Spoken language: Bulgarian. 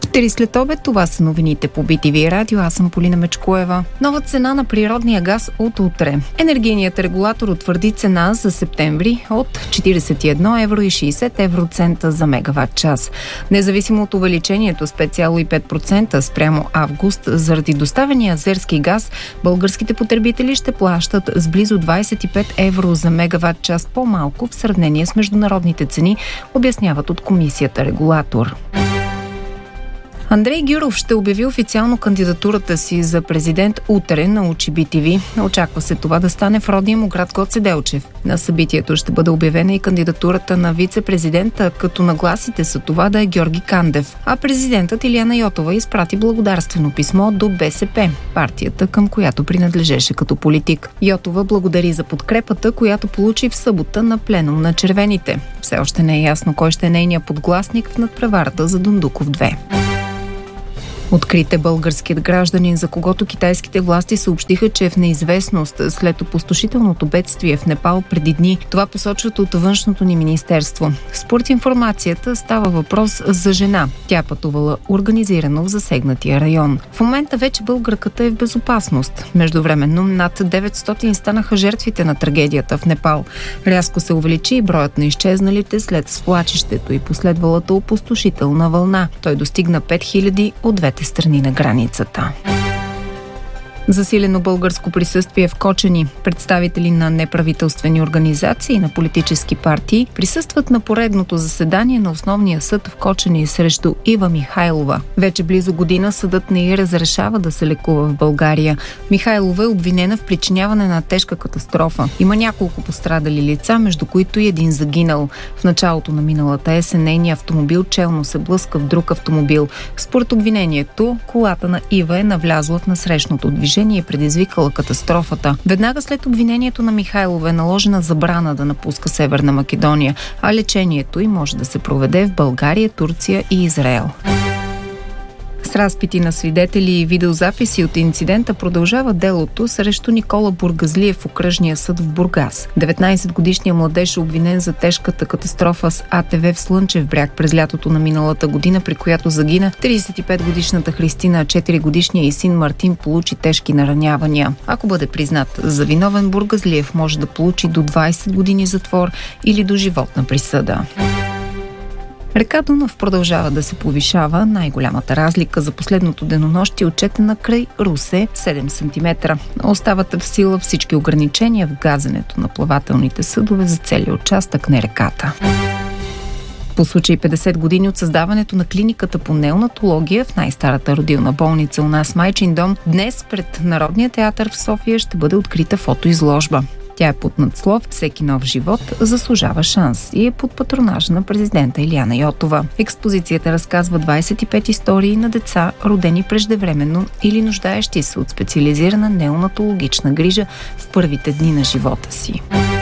3 след обед, това са новините по BTV Радио. Аз съм Полина Мечкоева. Нова цена на природния газ от утре. Енергийният регулатор утвърди цена за септември от 41,60 евроцента за мегаватт час. Независимо от увеличението с 5,5% спрямо август, заради доставения азерски газ, българските потребители ще плащат с близо 25 евро за мегаватт час по-малко в сравнение с международните цени, обясняват от комисията регулатор. Андрей Гюров ще обяви официално кандидатурата си за президент утре, научи BTV. Очаква се това да стане в родния му град Гоце Делчев. На събитието ще бъде обявена и кандидатурата на вице-президента, като нагласите са това да е Георги Кандев. А президентът Илияна Йотова изпрати благодарствено писмо до БСП, партията, към която принадлежеше като политик. Йотова благодари за подкрепата, която получи в събота на пленум на червените. Все още не е ясно кой ще е нейният подгласник в надпреварата за Дондуков 2. Открит е българският гражданин, за когото китайските власти съобщиха, че е в неизвестност след опустошителното бедствие в Непал преди дни. Това посочват от външното ни министерство. Според информацията става въпрос за жена. Тя пътувала организирано в засегнатия район. В момента вече българката е в безопасност. Междувременно над 900 станаха жертвите на трагедията в Непал. Рязко се увеличи и броят на изчезналите след свлачището и последвалата опустошителна вълна. Той достигна 5000 от двете страни на границата. Засилено българско присъствие в Кочани. Представители на неправителствени организации и на политически партии присъстват на поредното заседание на основния съд в Кочани срещу Ива Михайлова. Вече близо година съдът не й разрешава да се лекува в България. Михайлова е обвинена в причиняване на тежка катастрофа. Има няколко пострадали лица, между които и един загинал. В началото на миналата есен нейният автомобил челно се блъска в друг автомобил. Според обвинението, колата на Ива е навлязла в насрещното движение и предизвикала катастрофата. Веднага след обвинението на Михайлова е наложена забрана да напуска Северна Македония, а лечението й може да се проведе в България, Турция и Израел. С разпити на свидетели и видеозаписи от инцидента продължава делото срещу Никола Бургазлиев в окръжния съд в Бургас. 19-годишният младеж е обвинен за тежката катастрофа с АТВ в Слънчев бряг през лятото на миналата година, при която загина 35-годишната Христина, а 4-годишният и син Мартин получи тежки наранявания. Ако бъде признат за виновен, Бургазлиев може да получи до 20 години затвор или до животна присъда. Река Дунав продължава да се повишава. Най-голямата разлика за последното денонощие е отчетена край Русе – 7 см. Остават в сила всички ограничения в газенето на плавателните съдове за целия участък на реката. По случай 50 години от създаването на клиниката по неонатология в най-старата родилна болница у нас Майчин дом, днес пред Народния театър в София ще бъде открита фотоизложба. Тя е под надслов «Всеки нов живот заслужава шанс» и е под патронажа на президента Илияна Йотова. Експозицията разказва 25 истории на деца, родени преждевременно или нуждаещи се от специализирана неонатологична грижа в първите дни на живота си.